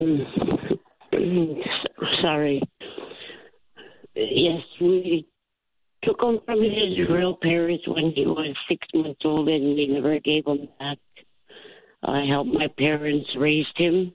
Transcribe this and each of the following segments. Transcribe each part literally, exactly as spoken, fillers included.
Sorry. Yes, we took him from his real parents when he was six months old, and we never gave him back. I helped my parents raise him.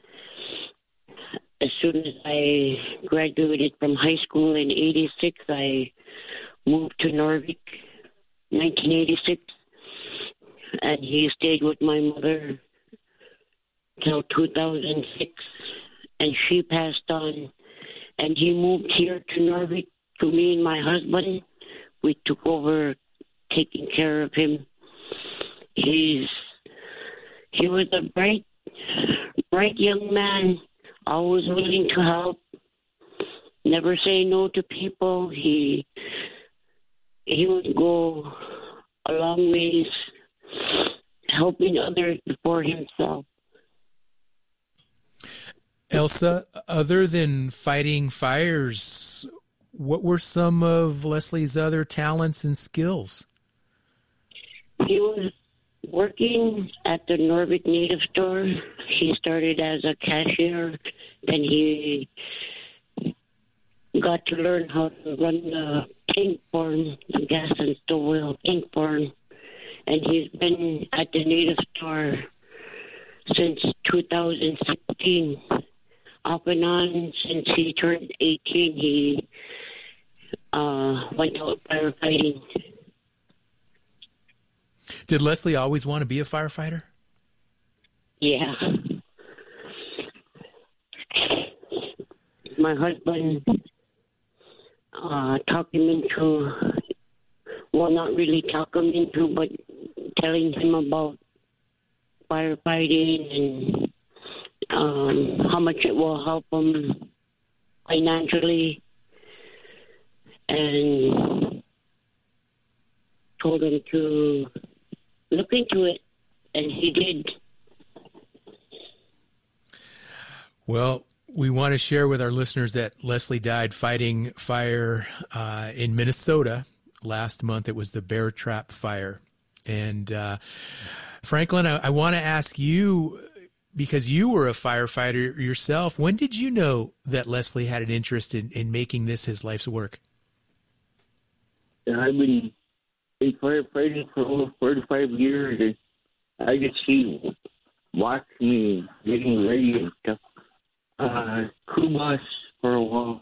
As soon as I graduated from high school in eighty-six, I moved to Norvik, nineteen eighty-six, and he stayed with my mother till two thousand six, and she passed on, and he moved here to Norvik to me and my husband. We took over taking care of him. He's he was a bright, bright young man, always willing to help, never say no to people. He he would go a long ways helping others before himself. Elsa, other than fighting fires, what were some of Leslie's other talents and skills? He was working at the Norvik Native Store. He started as a cashier, then he got to learn how to run the ink farm, the gas and stove oil ink farm, and he's been at the Native Store since two thousand sixteen. Off and on since he turned eighteen, he uh, went out firefighting. Did Leslie always want to be a firefighter? Yeah. My husband uh, talked him into, well, not really talk him into, but telling him about firefighting and um, how much it will help him financially, and told him to look into it, and he did. Well, we want to share with our listeners that Leslie died fighting fire uh, in Minnesota last month. It was the Bear Trap Fire. And uh, Franklin, I, I want to ask you, because you were a firefighter yourself, when did you know that Leslie had an interest in, in making this his life's work? I've been in firefighting for over forty-five years. And I just see, watch me getting ready and stuff. Uh, crew boss for a while.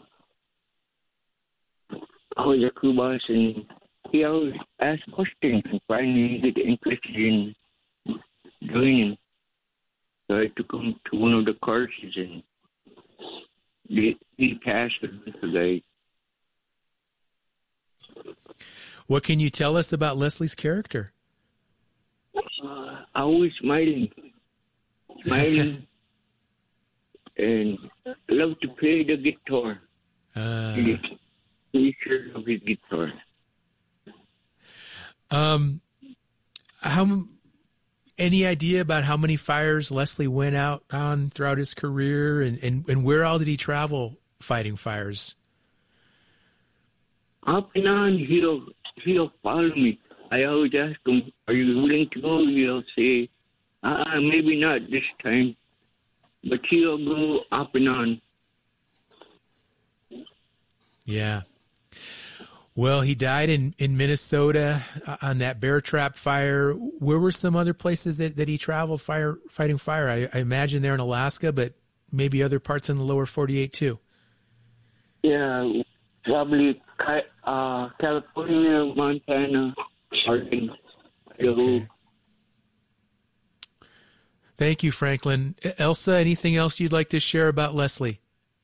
I was a crew boss, and he always asked questions and finally get interested in joining. So I took him to one of the courses, and he, he passed with the guy. What can you tell us about Leslie's character? Uh, always smiling. Smiling. And love to play the guitar. Uh, he, he sure loves his guitar. Um, how, any idea about how many fires Leslie went out on throughout his career, and, and, and where all did he travel fighting fires? Up and on, he'll, he'll follow me. I always ask him, are you willing to go? He'll say, uh, maybe not this time. But he'll go up and on. Yeah. Well, he died in, in Minnesota on that Bear Trap Fire. Where were some other places that, that he traveled fire fighting fire? I, I imagine they're in Alaska, but maybe other parts in the lower forty-eight too. Yeah, probably uh, California, Montana, Oregon, Idaho. Okay. Thank you, Franklin. Elsa, anything else you'd like to share about Leslie?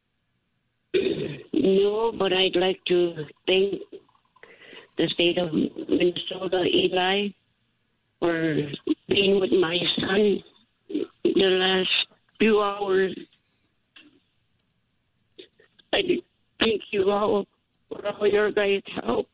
No, but I'd like to thank the state of Minnesota, Eli, for being with my son the last few hours. I thank you all for all your guys' help.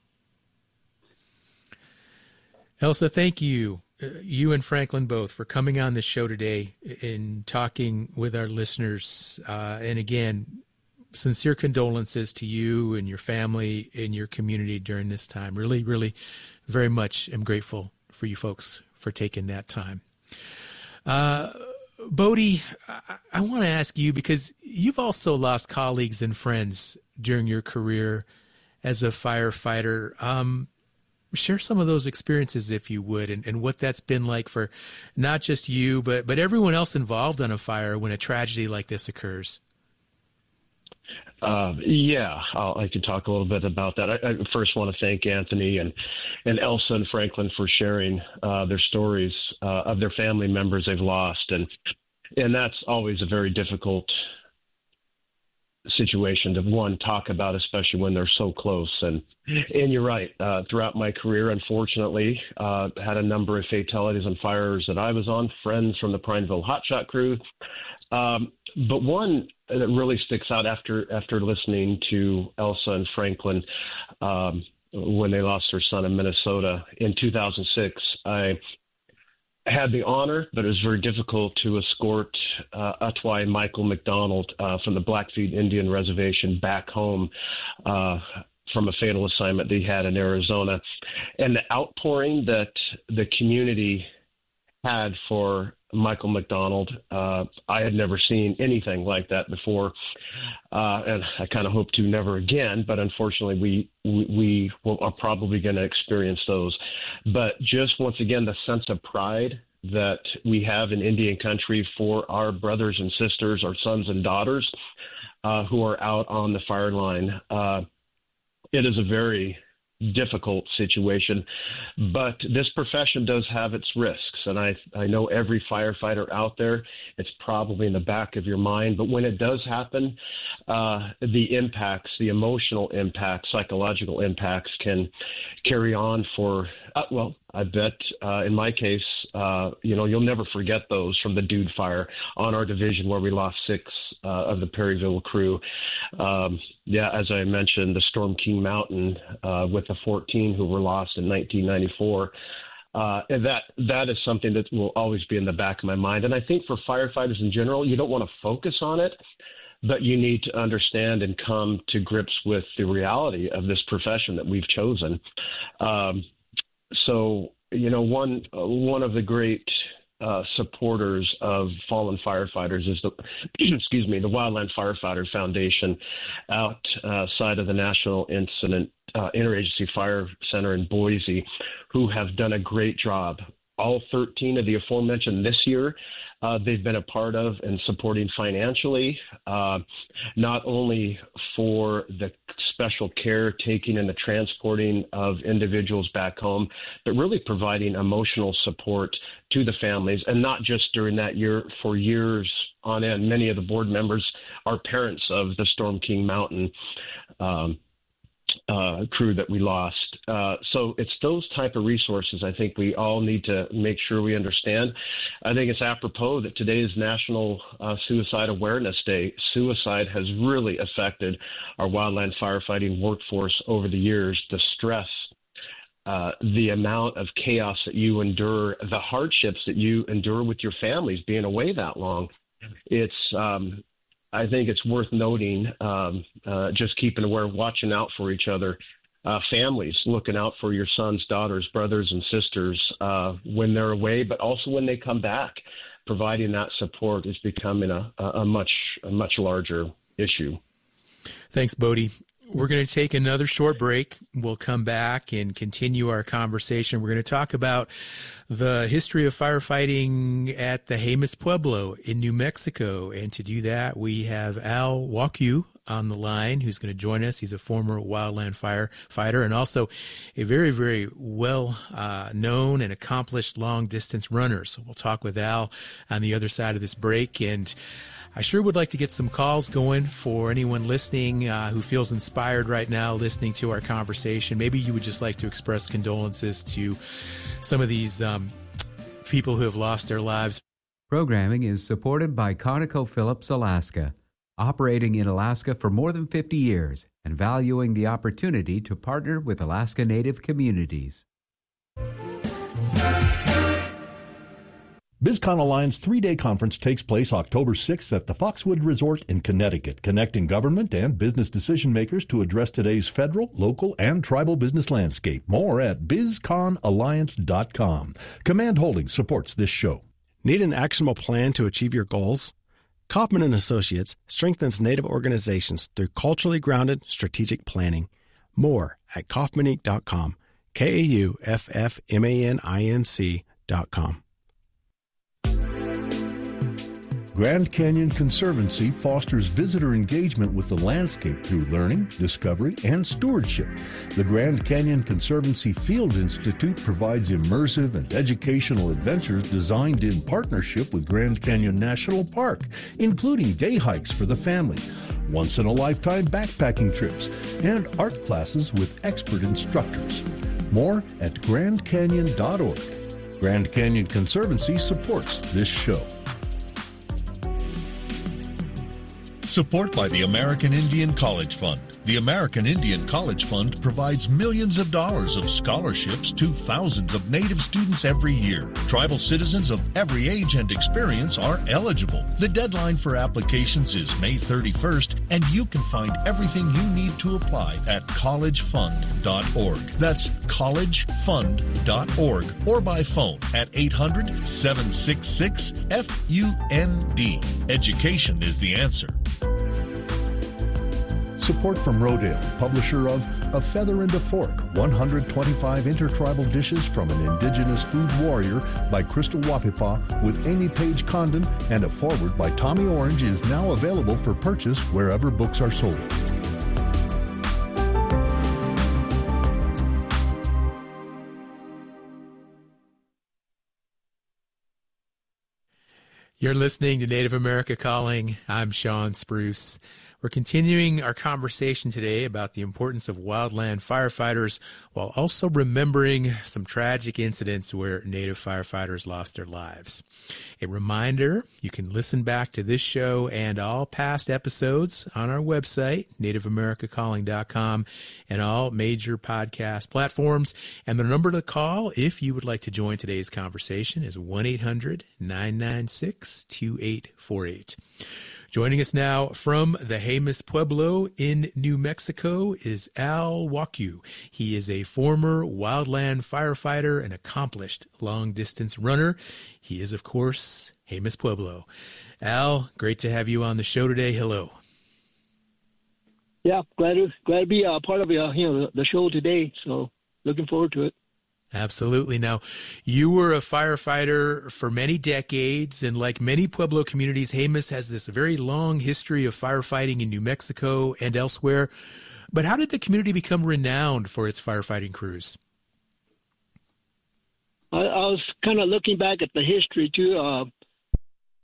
Elsa, thank you. Uh, you and Franklin both for coming on the show today and talking with our listeners. Uh, and again, sincere condolences to you and your family and your community during this time. Really, really very much am grateful for you folks for taking that time. Uh, Bodie, I, I want to ask you, because you've also lost colleagues and friends during your career as a firefighter. Um, share some of those experiences, if you would, and, and what that's been like for not just you, but, but everyone else involved on a fire when a tragedy like this occurs. Uh, yeah, I'll, I could talk a little bit about that. I, I first want to thank Anthony and, and Elsa and Franklin for sharing uh, their stories uh, of their family members they've lost. And and that's always a very difficult situation to, one, talk about, especially when they're so close. And and you're right. Uh, throughout my career, unfortunately, uh, had a number of fatalities on fires that I was on, friends from the Prineville Hotshot crew. Um, but one that really sticks out after after listening to Elsa and Franklin um, when they lost their son in Minnesota in two thousand six, I had the honor, but it was very difficult to escort uh, Atwai Michael McDonald uh, from the Blackfeet Indian Reservation back home uh, from a fatal assignment that he had in Arizona. And the outpouring that the community had for Michael McDonald, uh, I had never seen anything like that before, uh, and I kind of hope to never again. But unfortunately, we we, we will, are probably going to experience those. But just once again, the sense of pride that we have in Indian country for our brothers and sisters, our sons and daughters uh, who are out on the fire line. Uh, it is a very difficult situation, but this profession does have its risks. And I, I know every firefighter out there, it's probably in the back of your mind, but when it does happen, uh, the impacts, the emotional impacts, psychological impacts can carry on for, uh, well, I bet uh, in my case, uh, you know, you'll never forget those from the Dude Fire on our division where we lost six uh, of the Perryville crew. Um, yeah, as I mentioned, the Storm King Mountain uh, with the fourteen who were lost in nineteen ninety-four. Uh, and that that is something that will always be in the back of my mind. And I think for firefighters in general, you don't want to focus on it, but you need to understand and come to grips with the reality of this profession that we've chosen. Um, so, you know, one uh, one of the great uh, supporters of fallen firefighters is the, excuse me, the Wildland Firefighter Foundation outside of the National Incident uh, Interagency Fire Center in Boise, who have done a great job. All thirteen of the aforementioned this year, uh, they've been a part of and supporting financially, uh, not only for the special care taking and the transporting of individuals back home, but really providing emotional support to the families, and not just during that year, for years on end. Many of the board members are parents of the Storm King Mountain um, Uh, crew that we lost. Uh, so it's those type of resources I think we all need to make sure we understand. I think it's apropos that today is National uh, Suicide Awareness Day. Suicide has really affected our wildland firefighting workforce over the years. The stress, uh, the amount of chaos that you endure, the hardships that you endure with your families being away that long. It's um, I think it's worth noting, um, uh, just keeping aware, watching out for each other, uh, families, looking out for your sons, daughters, brothers, and sisters uh, when they're away, but also when they come back. Providing that support is becoming a, a much, a much larger issue. Thanks, Bodie. We're going to take another short break. We'll come back and continue our conversation. We're going to talk about the history of firefighting at the Jemez Pueblo in New Mexico. And to do that, we have Al Walkew on the line, who's going to join us. He's a former wildland firefighter and also a very, very well uh, known and accomplished long-distance runner. So we'll talk with Al on the other side of this break. And I sure would like to get some calls going for anyone listening uh, who feels inspired right now listening to our conversation. Maybe you would just like to express condolences to some of these um, people who have lost their lives. Programming is supported by ConocoPhillips Alaska, operating in Alaska for more than fifty years and valuing the opportunity to partner with Alaska Native communities. BizCon Alliance three-day conference takes place October sixth at the Foxwood Resort in Connecticut, connecting government and business decision makers to address today's federal, local, and tribal business landscape. More at biz con alliance dot com. Command Holdings supports this show. Need an actionable plan to achieve your goals? Kaufman and Associates strengthens Native organizations through culturally grounded strategic planning. More at kaufman inc dot com. K A U F F M A N I N C dot com. Grand Canyon Conservancy fosters visitor engagement with the landscape through learning, discovery, and stewardship. The Grand Canyon Conservancy Field Institute provides immersive and educational adventures designed in partnership with Grand Canyon National Park, including day hikes for the family, once-in-a-lifetime backpacking trips, and art classes with expert instructors. More at grand canyon dot org. Grand Canyon Conservancy supports this show. Support by the American Indian College Fund. The American Indian College Fund provides millions of dollars of scholarships to thousands of Native students every year. Tribal citizens of every age and experience are eligible. The deadline for applications is May thirty-first, and you can find everything you need to apply at college fund dot org. That's college fund dot org, or by phone at eight hundred, seven six six, F U N D. Education is the answer. Support from Rodale, publisher of A Feather and a Fork, one hundred twenty-five Intertribal Dishes from an Indigenous Food Warrior by Crystal Wapipa with Amy Page Condon, and a foreword by Tommy Orange is now available for purchase wherever books are sold. You're listening to Native America Calling. I'm Sean Spruce. We're continuing our conversation today about the importance of wildland firefighters while also remembering some tragic incidents where Native firefighters lost their lives. A reminder, you can listen back to this show and all past episodes on our website, native america calling dot com, and all major podcast platforms. And the number to call if you would like to join today's conversation is one eight hundred, nine nine six, two eight four eight. Joining us now from the Jemez Pueblo in New Mexico is Al Waku. He is a former wildland firefighter and accomplished long-distance runner. He is, of course, Jemez Pueblo. Al, great to have you on the show today. Hello. Yeah, glad to, glad to be a part of uh, you know, the show today, so looking forward to it. Absolutely. Now, you were a firefighter for many decades, and like many Pueblo communities, Jemez has this very long history of firefighting in New Mexico and elsewhere. But how did the community become renowned for its firefighting crews? I, I was kind of looking back at the history, too. Uh,